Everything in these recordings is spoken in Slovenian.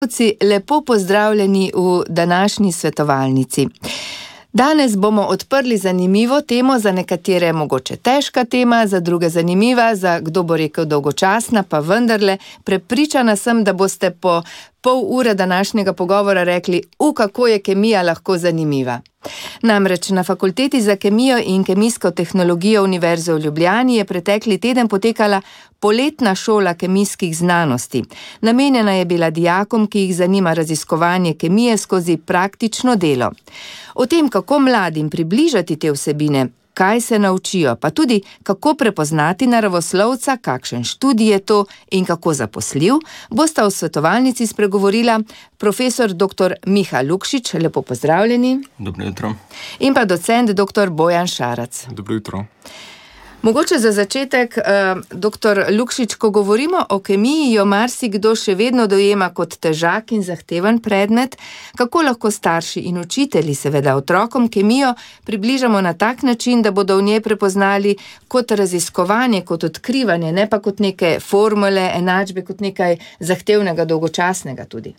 Lepo pozdravljeni v današnji svetovalnici. Danes bomo odprli zanimivo temo, za nekatere mogoče težka tema, za druge zanimiva, za kdo bo rekel dolgočasna, pa vendarle prepričana sem, da boste po pol ure današnjega pogovora rekli, kako je kemija lahko zanimiva. Namreč na Fakulteti za kemijo in kemijsko tehnologijo Univerze v Ljubljani je pretekli teden potekala poletna šola kemijskih znanosti. Namenjena je bila dijakom, ki jih zanima raziskovanje kemije skozi praktično delo. O tem, kako mladim približati te vsebine, kaj se naučijo, pa tudi kako prepoznati naravoslovca, kakšen študij je to in kako zaposljiv, bosta v svetovalnici spregovorila profesor dr. Miha Lukšič, lepo pozdravljeni. Dobro jutro. In pa docent dr. Bojan Šarac. Dobro jutro. Mogoče za začetek, dr. Lukšič, ko govorimo o kemiji, jo marsikdo še vedno dojema kot težak in zahteven predmet. Kako lahko starši in učitelji seveda otrokom kemijo približamo na tak način, da bodo v njej prepoznali kot raziskovanje, kot odkrivanje, ne pa kot neke formule, enačbe, kot nekaj zahtevnega, dolgočasnega tudi?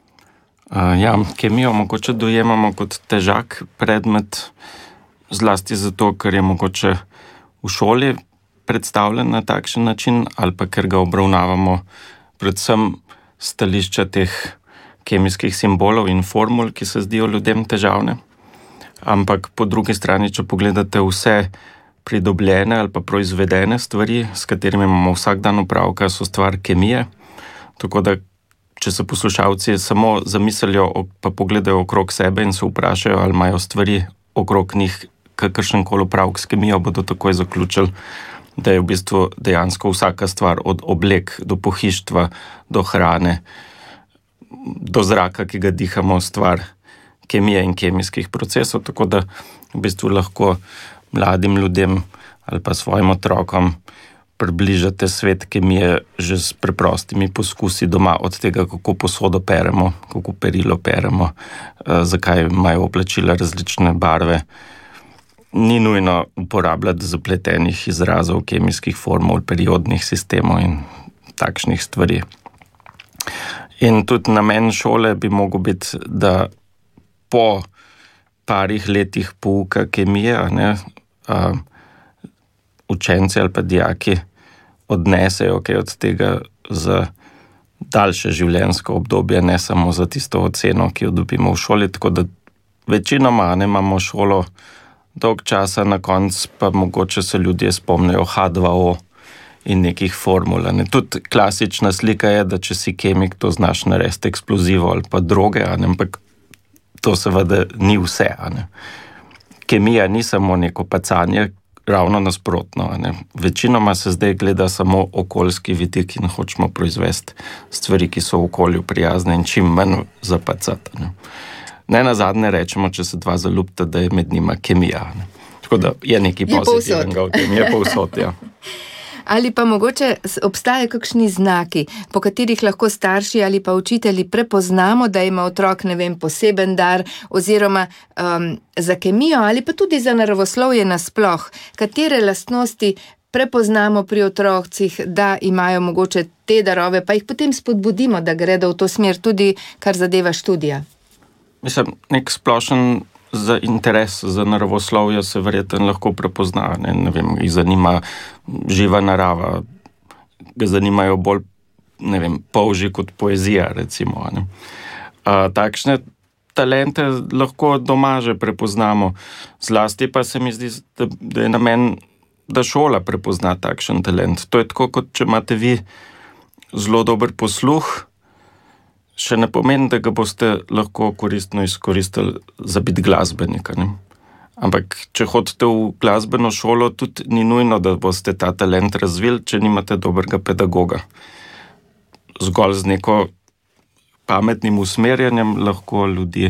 Kemijo mogoče dojemamo kot težak predmet, zlasti zato, ker je mogoče v šoli predstavljen na takšen način ali pa ker ga obravnavamo predvsem stališča teh kemijskih simbolov in formul, ki se zdijo ljudem težavne. Ampak po drugi strani, če pogledate vse pridobljene ali pa proizvedene stvari, s katerimi imamo vsak dan opravka, so stvar kemije. Tako da, če se poslušalci samo zamislijo pa pogledajo okrog sebe in se vprašajo, ali imajo stvari okrog njih kakršenkoli opravek s kemijo, bodo takoj zaključili, da je v bistvu dejansko vsaka stvar od oblek do pohištva, do hrane, do zraka, ki ga dihamo, stvar kemije in kemijskih procesov, tako da v bistvu lahko mladim ljudem ali pa svojim otrokom približate svet kemije že s preprostimi poskusi doma, od tega, kako posodo peremo, kako perilo peremo, zakaj imajo oblačila različne barve. Ni nujno uporabljati zapletenih izrazov, kemijskih formul, periodnih sistemov in takšnih stvari. In tudi namen šole bi mogel biti, da po parih letih pouka kemije učenci ali pa dijaki odnesejo kaj od tega za daljše življenjsko obdobje, ne samo za tisto oceno, ki jo dobimo v šoli, tako da večinoma imamo šolo dolg časa, na koncu pa mogoče se ljudje spomnijo H2O in nekih formul. Tudi klasična slika je, da če si kemik, to znaš narediti eksplozivo ali pa droge, ampak to seveda ni vse. Kemija ni samo neko pacanje, ravno nasprotno. Večinoma se zdaj gleda samo okoljski vidik in hočemo proizvesti stvari, ki so v okolju prijazne in čim manj zapacati. Ne nazadnje rečemo, če se dva zaljubita, da je med njima kemija. Tako da je nekaj pozitivnega v tem, je povsod, ja. Ali pa mogoče obstajajo kakšni znaki, po katerih lahko starši ali pa učitelji prepoznamo, da ima otrok, poseben dar oziroma za kemijo ali pa tudi za naravoslovje nasploh. Katere lastnosti prepoznamo pri otrocih, da imajo mogoče te darove, pa jih potem spodbudimo, da gredo v to smer tudi, kar zadeva študija? Mislim, nek splošen interes za naravoslovje se verjetno lahko prepozna. Jih zanima živa narava, ga zanimajo bolj, polži kot poezija, recimo. Takšne talente lahko doma že prepoznamo. Zlasti pa se mi zdi, da je namen, da šola prepozna takšen talent. To je tako, kot če imate vi zelo dober posluh, še ne pomeni, da ga boste lahko koristno izkoristili za biti glasbenika. Ampak, če hodite v glasbeno šolo, tudi ni nujno, da boste ta talent razvili, če nimate dobrega pedagoga. Zgolj z neko pametnim usmerjanjem lahko ljudi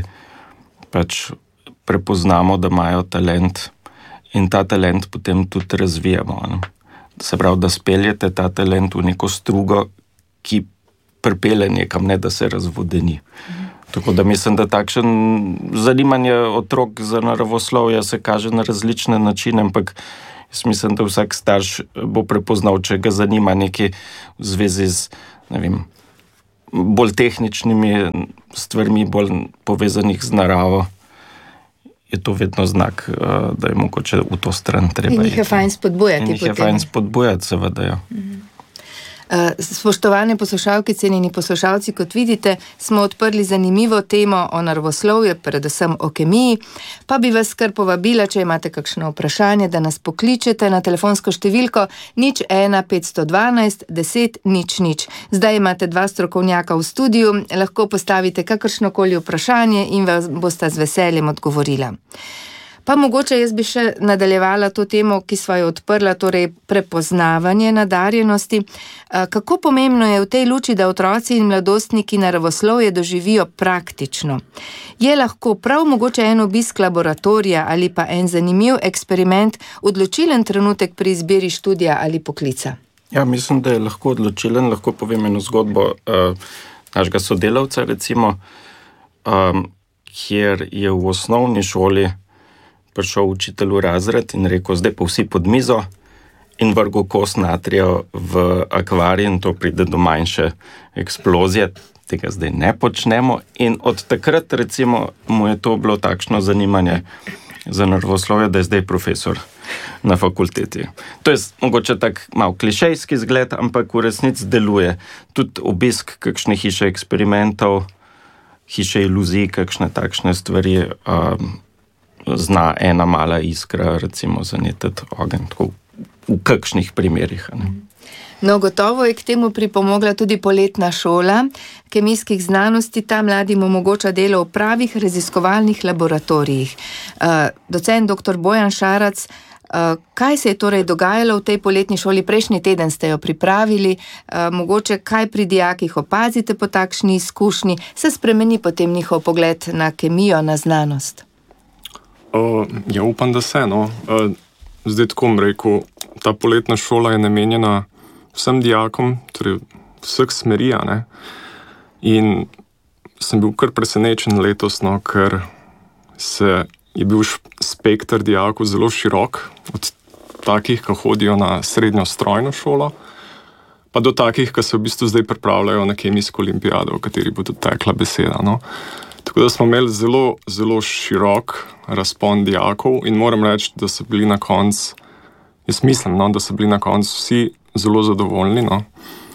prepoznamo, da imajo talent in ta talent potem tudi razvijamo. Se pravi, da speljete ta talent v neko strugo, ki pripelje nekam, ne da se razvodeni. Tako da mislim, da takšen zanimanje otrok za naravoslovje se kaže na različne načine, ampak jaz mislim, da vsak starš bo prepoznal, če ga zanima nekaj v zvezi z, bolj tehničnimi stvarmi, bolj povezanih z naravo, je to vedno znak, da je mogoče v to stran treba. In jih je fajn spodbujati. In jih je fajn spodbujati, seveda, ja. Spoštovane poslušalke, cenjeni poslušalci, kot vidite, smo odprli zanimivo temo o naravoslovju, predvsem o kemiji, pa bi vas kar povabila, če imate kakšno vprašanje, da nas pokličete na telefonsko številko 01 512 10 00. Zdaj imate 2 strokovnjaka v studiu, lahko postavite kakršnokoli vprašanje in vas bosta z veseljem odgovorila. Pa mogoče jaz bi še nadaljevala to temo, ki sva jo odprla, torej prepoznavanje nadarjenosti. Kako pomembno je v tej luči, da otroci in mladostniki naravoslovje doživijo praktično? Je lahko prav mogoče en obisk laboratorija ali pa en zanimiv eksperiment odločilen trenutek pri izbiri študija ali poklica? Ja, mislim, da je lahko odločilen. Lahko povem eno zgodbo našega sodelavca, recimo, kjer je v osnovni šoli prišel učitelj v razred in rekel, zdaj pa vsi pod mizo, in vrgel kos natrija v akvarij in to pride do manjše eksplozije. Tega zdaj ne počnemo in od takrat, recimo, mu je to bilo takšno zanimanje za naravoslovje, da je zdaj profesor na fakulteti. To je mogoče tak malo klišejski zgled, ampak v resnici deluje. Tudi obisk kakšne hiše eksperimentov, hiše iluzij, kakšne takšne stvari, zna ena mala iskra, recimo, zanetiti ogenj, tako v kakšnih primerih. No, gotovo je k temu pripomogla tudi poletna šola kemijskih znanosti. Ta mladim omogoča delo v pravih raziskovalnih laboratorijih. Docent dr. Bojan Šarac, kaj se je torej dogajalo v tej poletni šoli? Prejšnji teden ste jo pripravili. Mogoče kaj pri dijakih opazite po takšni izkušnji? Se spremeni potem njihov pogled na kemijo, na znanost? Ja, upam, da se, no. Zdaj tako bom rekel, ta poletna šola je namenjena vsem dijakom, torej vseh smeri, ne. In sem bil kar presenečen letos, no, ker je bil spekter dijakov zelo širok, od takih, ki hodijo na srednjo strojno šolo, pa do takih, ki se v bistvu zdaj pripravljajo na kemijsko olimpijado, o kateri bo tudi tekla beseda, no. Tako da smo imeli zelo, zelo širok razpon dijakov in moram reči, da so bili na koncu, jaz mislim, no, da so bili na koncu vsi zelo zadovoljni, no.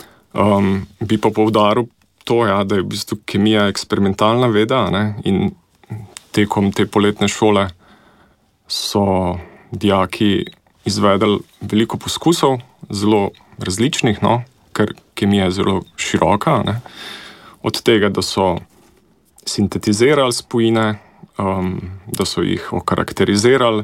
Bi pa poudaril to, ja, da je v bistvu kemija eksperimentalna veda, ne, in tekom te poletne šole so dijaki izvedli veliko poskusov, zelo različnih, no, ker kemija je zelo široka, ne. Od tega, da so sintetizirali spojine, da so jih okarakterizirali,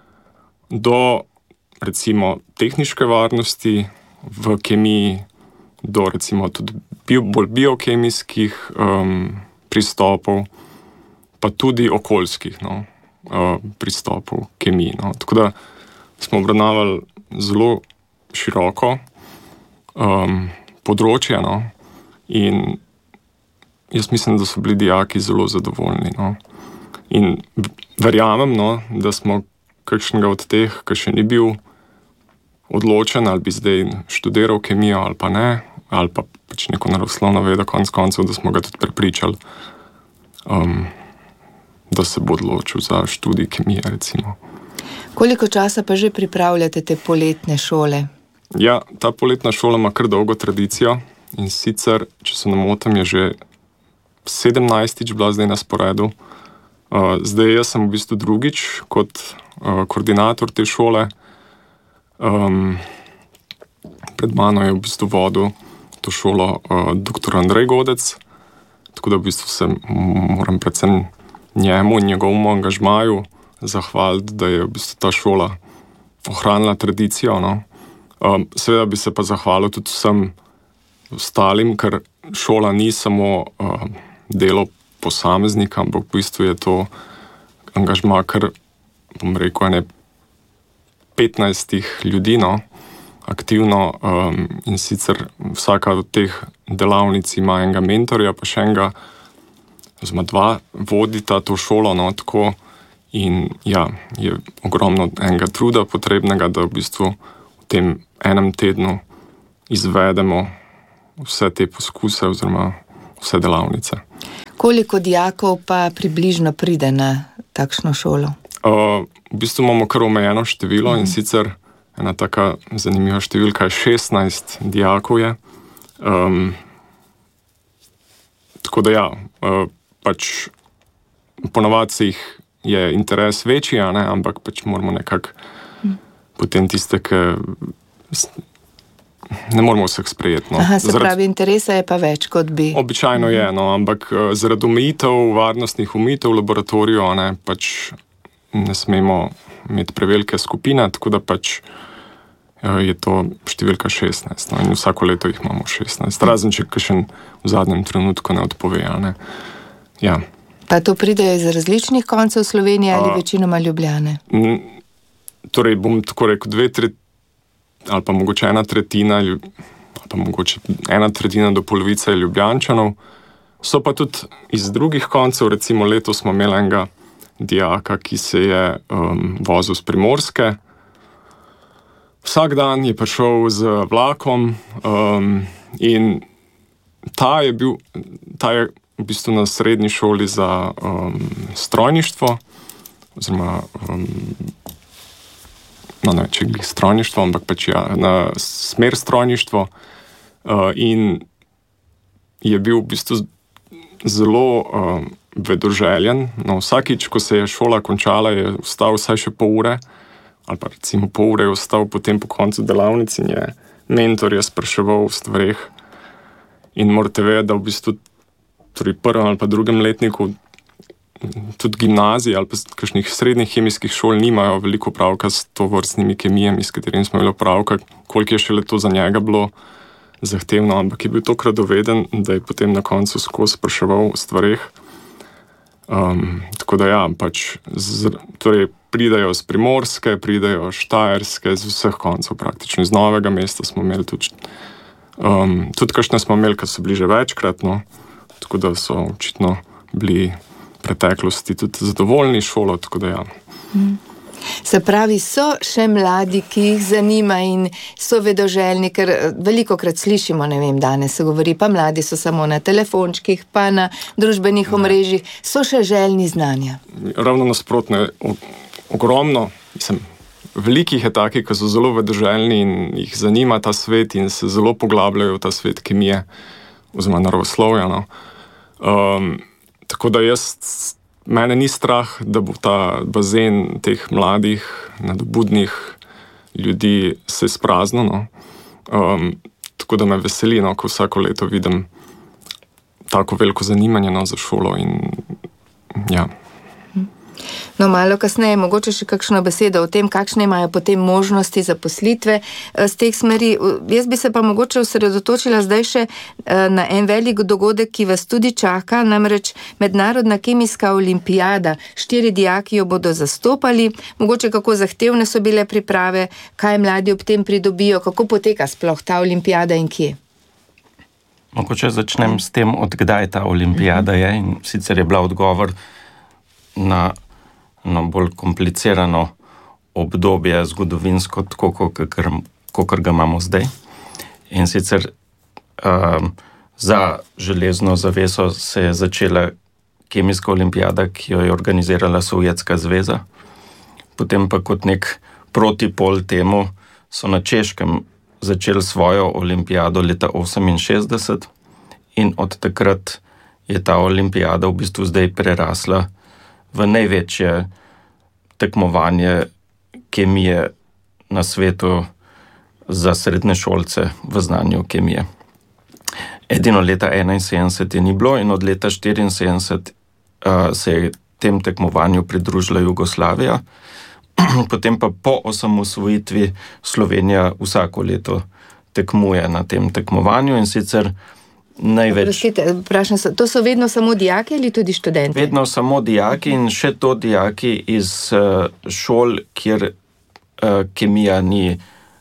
do recimo tehniške varnosti v kemiji, do recimo tudi bolj biokemijskih pristopov, pa tudi okoljskih, no, pristopov kemiji, no. Tako da smo obravnavali zelo široko področje, no, in jaz mislim, da so bili dijaki zelo zadovoljni, no. In verjamem, no, da smo kakšnega od teh, ki še ni bil odločen, ali bi zdaj študiral kemijo ali pa ne, ali pa pač neko naravoslovno vedo konec koncev, da smo ga tudi prepričali, da se bo odločil za študij kemije, recimo. Koliko časa pa že pripravljate te poletne šole? Ja, ta poletna šola ima kar dolgo tradicijo in sicer, če se ne motim, je že 17. bila zdaj na sporedu. Zdaj jaz sem v bistvu drugič kot koordinator te šole. Pred mano je v bistvu vodil to šolo dr. Andrej Godec, tako da v bistvu se moram predvsem njemu in njegovemu angažmaju zahvaliti, da je v bistvu ta šola ohranila tradicijo, no. Seveda bi se pa zahvalil tudi vsem ostalim, ker šola ni samo delo posameznika, ampak v bistvu je to angažma, kar, bom rekel, 15 ljudi, no, aktivno, in sicer vsaka od teh delavnic ima enega mentorja, pa še enega, oziroma 2 vodita to šolo, no, tako, in ja, je ogromno enega truda potrebnega, da v bistvu v tem enem tednu izvedemo vse te poskuse, oziroma vse delavnice. Koliko dijakov pa približno pride na takšno šolo? V bistvu imamo kar omejeno število in sicer ena taka zanimiva številka je 16 dijakov je. Tako da pač ponavadi se jih je interes večji, ampak pač moramo nekako potem tiste, ki ne moramo vseh sprejeti. No. Aha, se pravi, interesa je pa več, kot bi. Običajno je, ampak zaradi omejitev, varnostnih omejitev v laboratoriju, pač ne smemo imeti prevelike skupine, tako da pač je to številka 16. No, in vsako leto jih imamo 16. Razen, če kakšen v zadnjem trenutku ne odpove. Ja. Pa to pridejo iz različnih koncev Slovenije ali večinoma Ljubljane? Torej, bom tako rekel, 2/3 ali pa mogoče 1/3 ali pa mogoče 1/3 do polovice Ljubljančanov. So pa tudi iz drugih koncev, recimo letos smo imeli enega dijaka, ki se je vozil z Primorske. Vsak dan je prišel z vlakom in ta je v bistvu na srednji šoli za strojništvo, oziroma ne, če glih strojništvo, ampak pač na smer strojništvo in je bil v bistvu zelo vedoželjen. No, vsakič, ko se je šola končala, je vstal vsaj še pol ure, ali pa recimo pol ure je vstal potem po koncu delavnic in je mentor spraševal v stvareh. In morate vedeti, da v bistvu v prvem ali pa drugem letniku tudi gimnazije ali pa kakšnih srednjih kemijskih šol nimajo veliko pravka s tovrstnimi kemijami, s katerimi smo imeli pravka, koliko je šele to za njega bilo zahtevno, ampak je bil tokrat doveden, da je potem na koncu skozi spraševal o stvareh. Tako da pač torej pridajo z Primorske, pridajo Štajerske, z vseh koncev praktično. Iz Novega mesta smo imeli tudi kakšne smo imeli, ker so bili že večkrat, no. Tako da so očitno bili v preteklosti tudi zadovoljni šolo, tako da Se pravi, so še mladi, ki jih zanima in so vedoželjni, ker velikokrat slišimo, ne vem, danes se govori, pa mladi so samo na telefončkih, pa na družbenih omrežjih, so še željni znanja. Ravno nasprotno, ogromno, velikih je takih, ki so zelo vedoželjni in jih zanima ta svet in se zelo poglabljajo v ta svet kemije oziroma naravoslovja. No. Tako da mene ni strah, da bo ta bazen teh mladih, nadobudnih ljudi se izpraznil. No. Tako da me veseli, no, ko vsako leto vidim tako veliko zanimanje za šolo in No, malo kasneje, mogoče še kakšno besedo o tem, kakšne imajo potem možnosti zaposlitve z teh smeri. Jaz bi se pa mogoče osredotočila zdaj še na en velik dogodek, ki vas tudi čaka, namreč Mednarodna kemijska olimpijada. 4 dijaki jo bodo zastopali, mogoče kako zahtevne so bile priprave, kaj mladi ob tem pridobijo, kako poteka sploh ta olimpijada in kje? Mogoče začnem s tem, od kdaj ta olimpijada je, in sicer je bila odgovor na bolj komplicirano obdobje zgodovinsko, tako kakor ga imamo zdaj. In sicer za železno zaveso se je začela kemijska olimpijada, ki jo je organizirala Sovjetska zveza. Potem pa kot nek protipol temu so na Češkem začeli svojo olimpijado leta 1968 in od takrat je ta olimpijada v bistvu zdaj prerasla v največje tekmovanje kemije na svetu za srednješolce v znanju kemije. Edino leta 1971 je ni bilo in od leta 1974 se je tem tekmovanju pridružila Jugoslavija. Potem pa po osamosvojitvi Slovenija vsako leto tekmuje na tem tekmovanju in sicer največ... Vprašam se, to so vedno samo dijaki ali tudi študenti? Vedno samo dijaki in še to dijaki iz šol, kjer kemija ni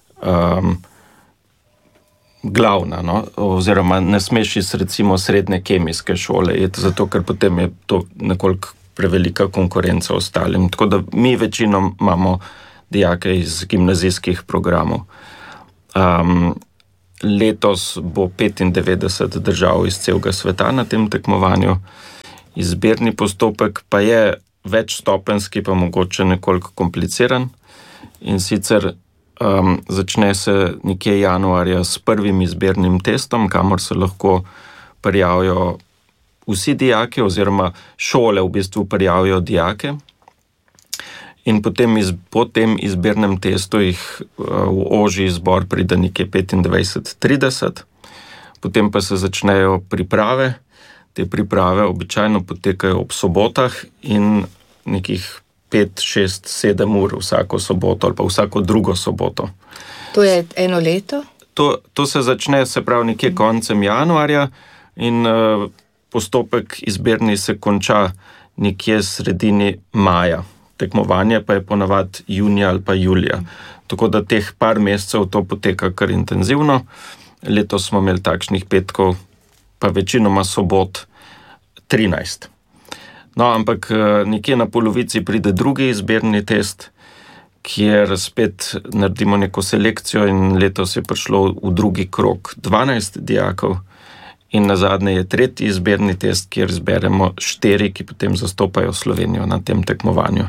glavna, no? Oziroma ne smeš iz recimo srednje kemijske šole, zato ker potem je to nekoliko prevelika konkurenca ostalim. Tako da mi večino imamo dijake iz gimnazijskih programov. Letos bo 95 držav iz celega sveta na tem tekmovanju. Izbirni postopek pa je večstopenjski, pa mogoče nekoliko kompliciran. In sicer začne se nekje januarja s prvim izbirnim testom, kamor se lahko prijavijo vsi dijaki oziroma šole v bistvu prijavijo dijake. In potem po tem izbirnem testu jih v ožji izbor pride nekje 25-30. Potem pa se začnejo priprave. Te priprave običajno potekajo ob sobotah in nekih 5, 6, 7 ur vsako soboto ali pa vsako drugo soboto. To je eno leto? To se začne, se pravi, nekje koncem januarja in postopek izbirni se konča nekje sredini maja. Tekmovanje pa je ponavadi junija ali pa julija. Tako da teh par mesecev to poteka kar intenzivno. Letos smo imeli takšnih petkov, pa večinoma sobot 13. No, ampak nekje na polovici pride drugi izbirni test, kjer spet naredimo neko selekcijo in letos je prišlo v drugi krog 12 dijakov in nazadnje je tretji izbirni test, kjer izberemo 4, ki potem zastopajo Slovenijo na tem tekmovanju.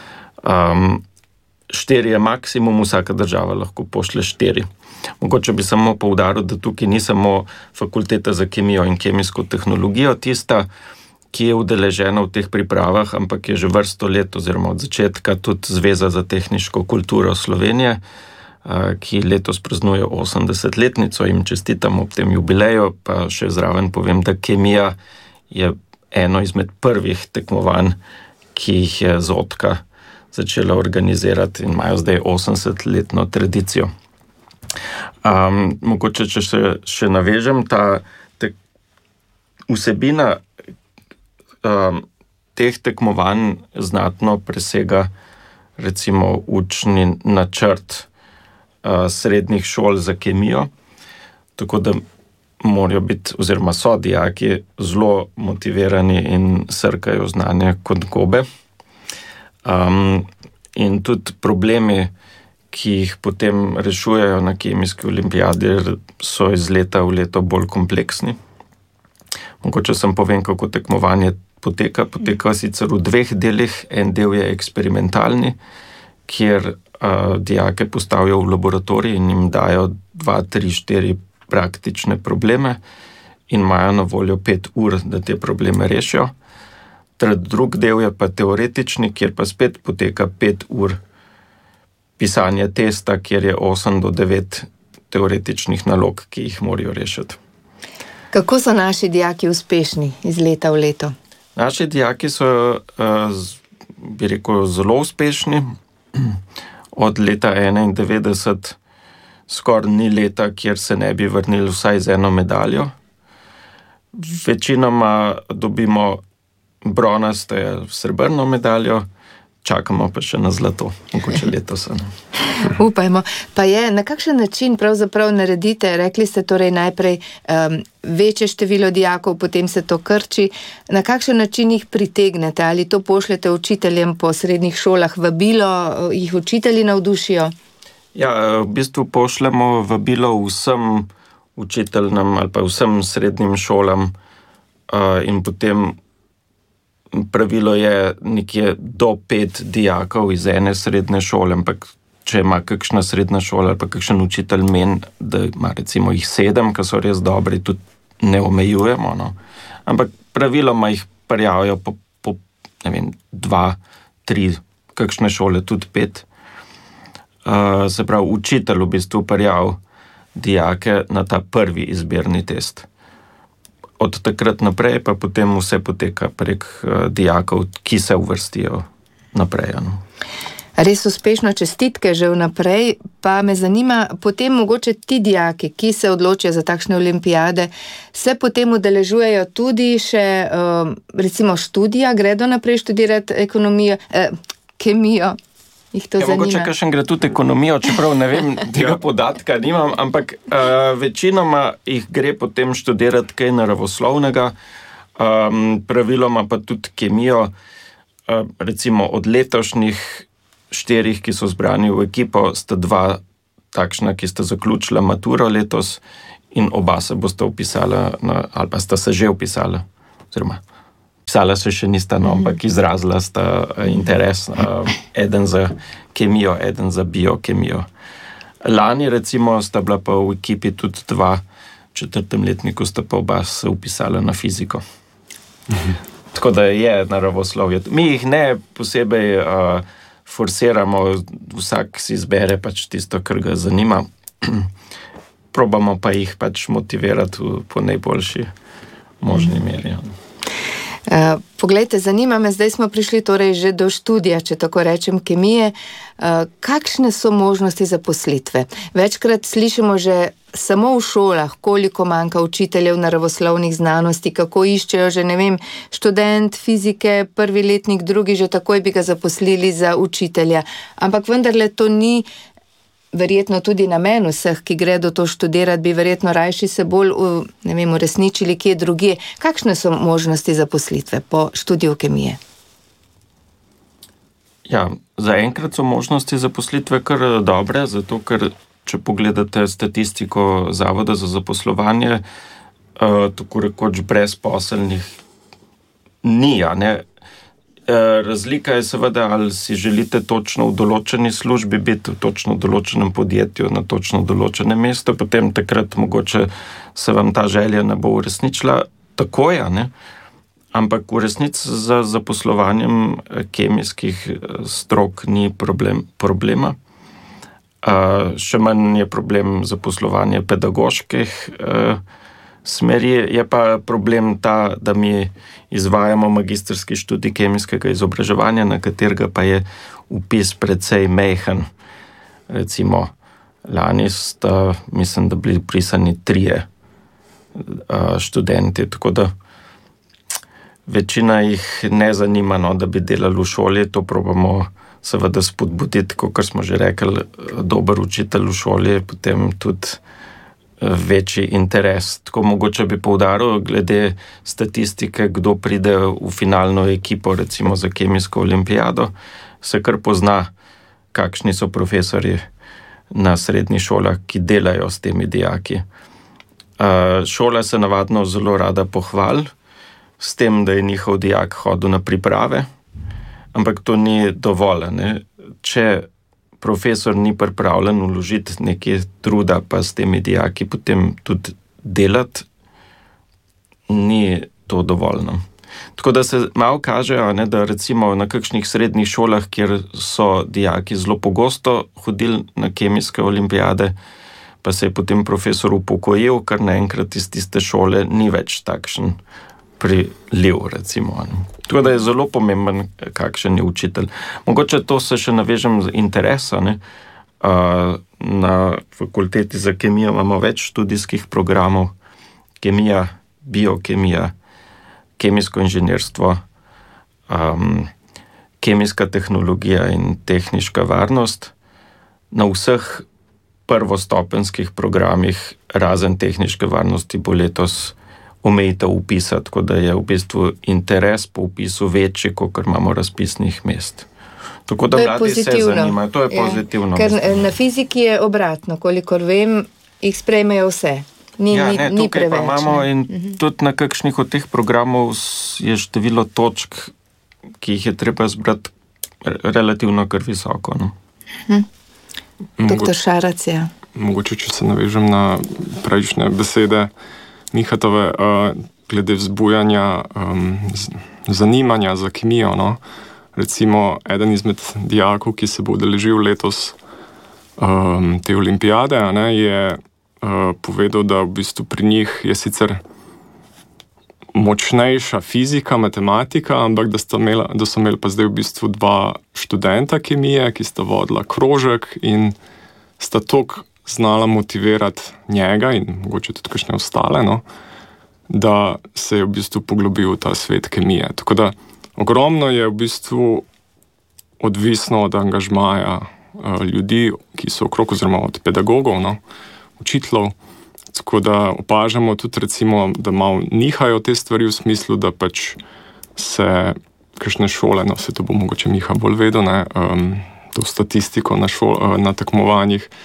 4 je maksimum, vsaka država lahko pošlje 4. Mogoče bi samo poudaril, da tukaj ni samo fakulteta za kemijo in kemijsko tehnologijo tista, ki je udeležena v teh pripravah, ampak je že vrsto let oziroma od začetka tudi Zveza za tehniško kulturo Slovenije, ki letos praznuje 80-letnico in čestitam ob tem jubileju, pa še zraven povem, da kemija je eno izmed prvih tekmovanj, ki jih je Zotka začela organizirati in imajo zdaj 80-letno tradicijo. Mogoče, če še navežem, ta vsebina teh tekmovanj znatno presega recimo učni načrt srednjih šol za kemijo, tako da morajo biti oziroma so dijaki zelo motivirani in srkajo znanje kot gobe. In tudi problemi, ki jih potem rešujejo na kemijski olimpijadi, so iz leta v leto bolj kompleksni. Mogoče sem povem, kako tekmovanje poteka. Poteka sicer v 2 delih. En del je eksperimentalni, kjer dijake postavijo v laboratorij in jim dajo 2, 3, 4 praktične probleme in imajo na voljo 5 ur, da te probleme rešijo. Drug del je pa teoretični, kjer pa spet poteka 5 ur pisanja testa, kjer je 8 do 9 teoretičnih nalog, ki jih morajo rešiti. Kako so naši dijaki uspešni iz leta v leto? Naši dijaki so, bi rekel, zelo uspešni. Od leta 91 skoraj ni leta, kjer se ne bi vrnili vsaj z eno medaljo. Večinoma dobimo bronasto ali srebrno medaljo, čakamo pa še na zlato, mogoče letos. Upajmo. Pa na kakšen način pravzaprav naredite, rekli ste torej najprej večje število dijakov, potem se to krči, na kakšen način jih pritegnete, ali to pošljete učiteljem po srednjih šolah vabilo, jih učitelji navdušijo? Ja, v bistvu pošljemo vabilo vsem učiteljem ali pa vsem srednjim šolam in potem pravilo je nekje do 5 dijakov iz ene srednje šole, ampak če ima kakšna srednja šola ali pa kakšen učitelj meni, da ima recimo jih 7, ki so res dobri, tudi ne omejujemo. No. Ampak praviloma jih prijavijo po 2, 3, kakšne šole tudi 5. Se pravi, učitelj v bistvu prijavi dijake na ta prvi izbirni test. Od takrat naprej pa potem vse poteka prek dijakov, ki se uvrstijo naprej. No. Res uspešno, čestitke že vnaprej, pa me zanima, potem mogoče ti dijaki, ki se odločijo za takšne olimpijade, se potem udeležujejo tudi še recimo študija, gredo naprej študirati ekonomijo, kemijo. Jih to zanima. Mogoče kakšen gre tudi ekonomijo, čeprav ne vem, tega podatka nimam, ampak večinoma jih gre potem študirati kaj naravoslovnega, praviloma pa tudi kemijo. Recimo od letošnjih 4, ki so zbrani v ekipo, sta 2 takšna, ki sta zaključila maturo letos in oba se bosta vpisala, ali pa sta se že vpisala, oziroma pisala se še nista, ampak izrazila sta interes, eden za kemijo, eden za biokemijo. Lani recimo sta bila pa v ekipi tudi 2 4. letniku, sta pa oba se vpisala na fiziko. Tako da je naravoslovje. Mi jih ne posebej forsiramo, vsak si izbere pač tisto, kar ga zanima. Probamo pa jih pač motivirati po najboljši možni meri. Poglejte, zanima me, zdaj smo prišli torej že do študija, če tako rečem, kemije. Kakšne so možnosti zaposlitve? Večkrat slišimo že samo v šolah, koliko manjka učiteljev naravoslovnih znanosti, kako iščejo že, ne vem, študent fizike, 1. letnik, 2. že takoj bi ga zaposlili za učitelja. Ampak vendarle to ni verjetno tudi namen vseh, ki gredo to študirati, bi verjetno rajši se bolj uresničili kje drugje. Kakšne so možnosti zaposlitve po študiju kemije? Ja, zaenkrat so možnosti zaposlitve kar dobre, zato ker če pogledate statistiko Zavoda za zaposlovanje, tako rekoč brezposelnih ni, ne? Razlika je seveda, ali si želite točno v določeni službi biti, v točno določenem podjetju, na točno določenem mestu, potem takrat mogoče se vam ta želja ne bo uresničila takoj, ne? Ampak v resnici za zaposlovanjem kemijskih strok ni problema. Še manj je problem zaposlovanje pedagoških smeri, je pa problem ta, da mi izvajamo magistrski študij kemijskega izobraževanja, na katerega pa je vpis precej majhen. Recimo, lani sta, mislim, da bili vpisani 3 študenti, tako da večina jih ne zanima, da bi delali v šoli, to probamo seveda spodbuditi, kot smo že rekli, dober učitelj v šoli je potem tudi večji interes. Tako mogoče bi poudaril glede statistike, kdo pride v finalno ekipo, recimo za kemijsko olimpijado, se kar pozna, kakšni so profesorji na srednjih šolah, ki delajo s temi dijaki. Šola se navadno zelo rada pohvali s tem, da je njihov dijak hodil na priprave, ampak to ni dovolj, ne? Če profesor ni pripravljen vložiti nekaj truda pa s temi dijaki potem tudi delati, ni to dovoljno. Tako da se malo kaže, ne, da recimo na kakšnih srednjih šolah, kjer so dijaki zelo pogosto hodili na kemijske olimpijade, pa se je potem profesor upokojil, kar naenkrat iz tiste šole ni več takšen priliv, recimo. Tako da je zelo pomemben, kakšen je učitelj. Mogoče to se še navežem z interesa, ne? Na fakulteti za kemijo imamo več študijskih programov, kemija, biokemija, kemijsko inženirstvo, kemijska tehnologija in tehniška varnost. Na vseh prvostopenskih programih, razen tehniške varnosti, bo letos omejitev vpisa, tako da je v bistvu interes po vpisu večji, kot imamo razpisnih mest. Tako da mladi se zanimajo, to je pozitivno. Ker na fiziki je obratno, kolikor vem, jih sprejmejo vse. Ni preveč. Pa imamo in tudi na kakšnih od teh programov je število točk, ki jih je treba zbrati relativno kar visoko. No? Doktor Šarac, ja. Mogoče, če se navežem na prejšnje besede Mihatove, glede vzbujanja zanimanja za kemijo, no? Recimo, eden izmed dijakov, ki se bo udeležil letos te olimpijade, ne, je povedal, da v bistvu pri njih je sicer močnejša fizika, matematika, ampak da so imeli pa zdaj v bistvu 2 študenta kemije, ki sta vodila krožek in sta toliko znala motivirati njega in mogoče tudi kakšne ostale, no, da se je v bistvu poglobil v ta svet kemije. Tako da ogromno je v bistvu odvisno od angažmaja ljudi, ki so okrog, oziroma od pedagogov, no, učiteljev. Tako da opažamo tudi recimo, da malo nihajo te stvari v smislu, da pač se kakšne šole, no vse to bo mogoče Miha bolj vedel, ne, to statistiko na tekmovanjih,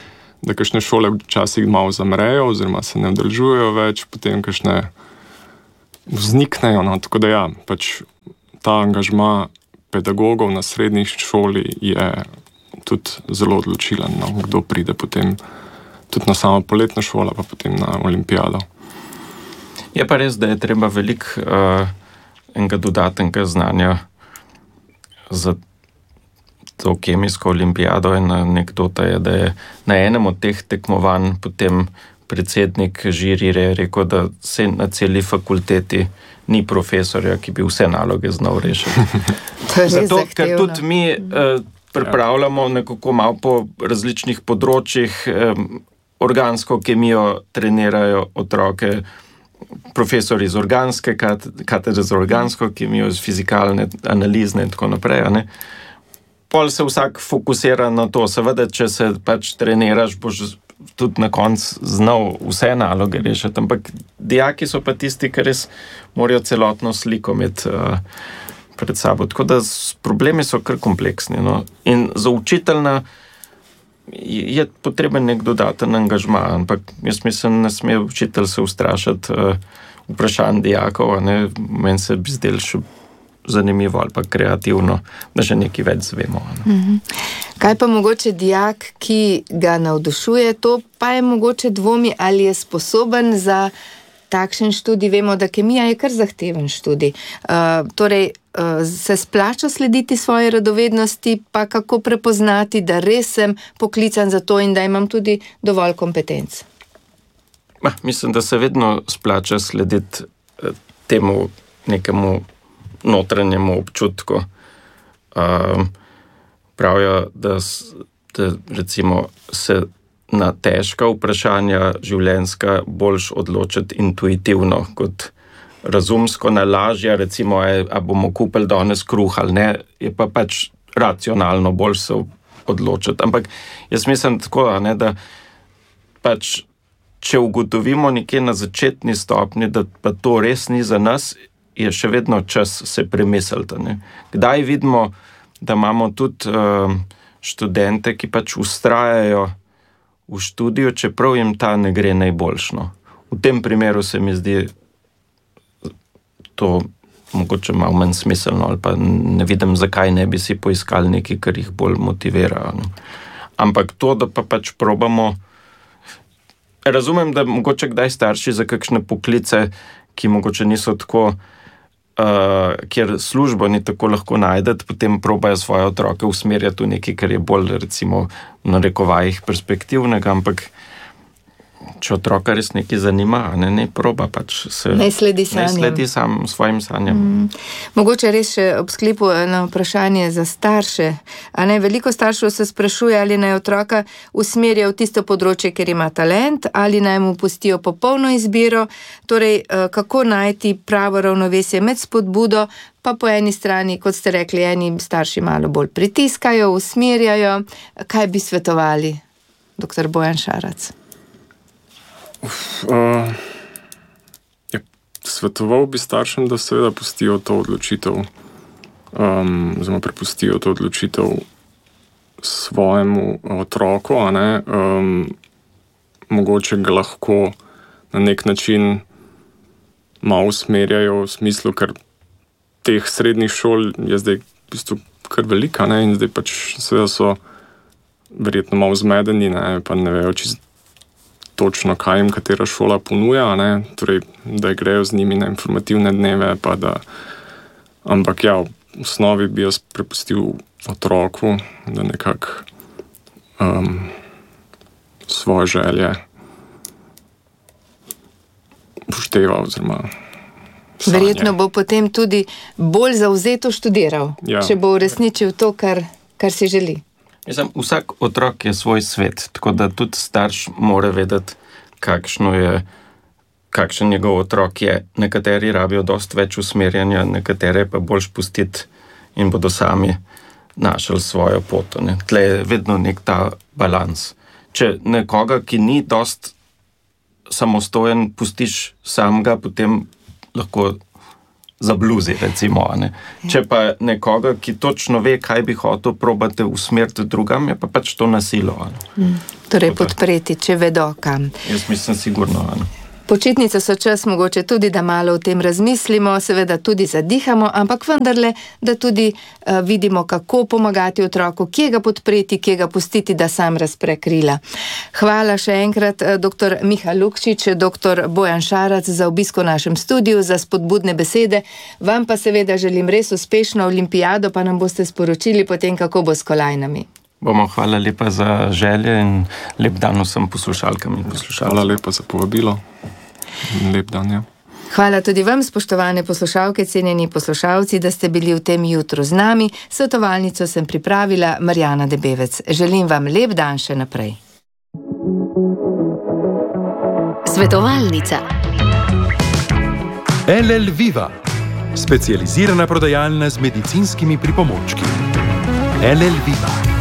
da kakšne šole včasih malo zamrejo oziroma se ne udeležujejo več, potem kakšne vzniknejo. No, tako da ja, pač ta angažma pedagogov na srednji šoli je tudi zelo odločilen, no, kdo pride potem tudi na samo poletno šolo, pa potem na olimpijado. Je pa res, da je treba veliko enega dodatnega znanja za to kemijsko olimpijado. In anekdota je, da je na enem od teh tekmovanj potem predsednik žirije rekel, da se na celi fakulteti ni profesorja, ki bi vse naloge znal rešiti. Zato, ker tudi mi pripravljamo nekako malo po različnih področjih, organsko kemijo trenirajo otroke, profesor iz organske katedre za organsko kemijo, iz fizikalne, analizne in tako naprej. Ne? Pol se vsak fokusira na to. Seveda, če se pač treniraš, boš tudi na koncu znal vse naloge rešiti, ampak dijaki so pa tisti, ki res morajo celotno sliko imeti pred sabo. Tako da problemi so kar kompleksni. No? In za učiteljna je potreben nek dodaten angažma, ampak jaz mislim, ne sme učitelj se ustrašiti vprašanj dijakov, ne? Meni se bi zdel še zanimivo ali pa kreativno, da že nekaj več zvemo. Kaj pa mogoče dijak, ki ga navdušuje to, pa je mogoče dvomi, ali je sposoben za takšen študij? Vemo, da kemija je kar zahteven študij. Torej, se splača slediti svoje radovednosti, pa kako prepoznati, da res sem poklican za to in da imam tudi dovolj kompetenc? Mislim, da se vedno splača slediti temu nekemu notranjemu občutku. Pravijo, da recimo se na težka vprašanja življenjska boljš odločiti intuitivno kot razumsko. Najlažje, recimo, a bomo kupili danes kruh ali ne, je pa pač racionalno bolj se odločiti. Ampak jaz mislim tako, ne, da pač, če ugotovimo nekje na začetni stopni, da pa to res ni za nas, je še vedno čas se premisliti. Ne. Kdaj vidimo, da imamo tudi študente, ki pač ustrajajo v študiju, čeprav jim ta ne gre najboljšno. V tem primeru se mi zdi to mogoče malo manj smiselno, ali pa ne vidim, zakaj ne bi si poiskali nekaj, kar jih bolj motivira. Ne. Ampak to, da pa pač probamo. Razumem, da mogoče kdaj starši za kakšne poklice, ki mogoče niso tako, kjer službo ni tako lahko najdeti, potem probajo svoje otroke usmerjati v nekaj, kar je bolj, recimo, na narekovajih perspektivnega, ampak če otroka res nekaj zanima, ne proba pač se. Ne sledi sam svojim sanjam. Mogoče res še ob sklepu na vprašanje za starše. A ne, veliko staršev se sprašuje, ali naj otroka usmerja v tisto področje, ker ima talent, ali naj mu pustijo popolno izbiro. Torej, kako najti pravo ravnovesje med spodbudo, pa po eni strani, kot ste rekli, eni starši malo bolj pritiskajo, usmerjajo. Kaj bi svetovali, dr. Bojan Šarac? Svetoval bi staršem, da seveda pustijo to odločitev, oziroma prepustijo to odločitev svojemu otroku, a ne. Mogoče ga lahko na nek način malo usmerjajo v smislu, ker teh srednjih šol je zdaj v bistvu kar velika, ne, in zdaj pač seveda so verjetno malo zmedeni, ne, pa ne vejo čisto točno, kaj jim katera šola ponuja, ne? Torej, da grejo z njimi na informativne dneve, pa da. Ampak ja, v osnovi bi jaz prepustil otroku, da nekako svoje želje upošteva oziroma sanje. Verjetno bo potem tudi bolj zavzeto študiral, če bo uresničil to, kar si želi. Mislim, vsak otrok je svoj svet, tako da tudi starš mora vedeti, kakšen njegov otrok je. Nekateri rabijo dosti več usmerjanja, nekatere pa bolj pustiti in bodo sami našli svojo pot. Ne. Tle je vedno nek ta balans. Če nekoga, ki ni dosti samostojen, pustiš samega, potem lahko zabluzi, recimo. Ne. Če pa nekoga, ki točno ve, kaj bi hotel, probate usmeriti drugam, je pa pač to nasilo. Torej podpreti, če vedo kam. Jaz mislim sigurno. Počitnice so čas mogoče tudi, da malo o tem razmislimo, seveda tudi zadihamo, ampak vendarle, da tudi vidimo, kako pomagati otroku, kje ga podpreti, kje ga pustiti, da sam razpre krila. Hvala še enkrat, dr. Miha Lukšič, dr. Bojan Šarac za obisk v našem studiu, za spodbudne besede. Vam pa seveda želim res uspešno olimpijado, pa nam boste sporočili potem, kako bo s kolajnami. Hvala lepa za želje in lep dan vsem poslušalkam in poslušalcem. Hvala lepa za povabilo. Lep dan, ja. Hvala tudi vam, spoštovane poslušalke, cenjeni poslušalci, da ste bili v tem jutru z nami. Svetovalnico sem pripravila Marjana Debevec. Želim vam lep dan še naprej. Svetovalnica. LL Viva, specializirana prodajalna z medicinskimi pripomočki. LL Viva.